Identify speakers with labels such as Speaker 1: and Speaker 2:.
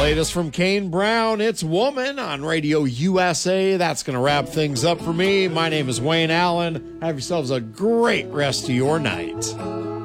Speaker 1: latest from Kane Brown. It's Woman on Radio USA. That's going to wrap things up for me. My name is Wayne Allen. Have yourselves a great rest of your night.